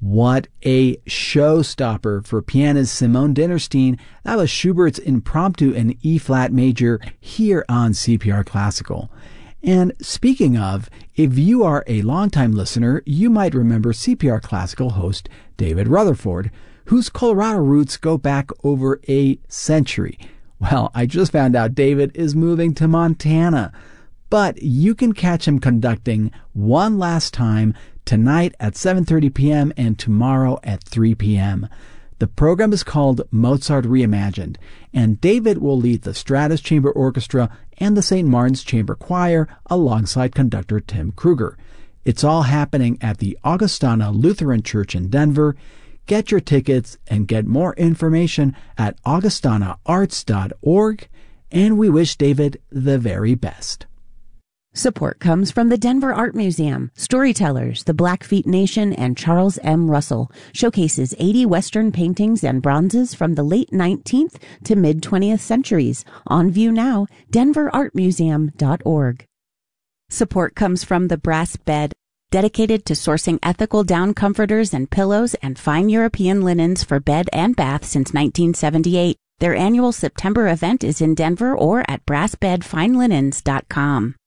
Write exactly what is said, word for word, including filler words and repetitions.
What a showstopper for pianist Simone Dinnerstein. That was Schubert's Impromptu in E-flat major here on C P R Classical. And speaking of, if you are a longtime listener, you might remember C P R Classical host David Rutherford, whose Colorado roots go back over a century. Well, I just found out David is moving to Montana, but you can catch him conducting one last time tonight at seven thirty p.m. and tomorrow at three p.m. The program is called Mozart Reimagined, and David will lead the Stratus Chamber Orchestra and the Saint Martin's Chamber Choir alongside conductor Tim Kruger. It's all happening at the Augustana Lutheran Church in Denver. Get your tickets and get more information at augustana arts dot org, and we wish David the very best. Support comes from the Denver Art Museum. Storytellers, the Blackfeet Nation, and Charles M. Russell showcases eighty Western paintings and bronzes from the late nineteenth to mid-twentieth centuries. On view now, denver art museum dot org. Support comes from the Brass Bed, dedicated to sourcing ethical down comforters and pillows and fine European linens for bed and bath since nineteen seventy-eight. Their annual September event is in Denver or at brass bed fine linens dot com.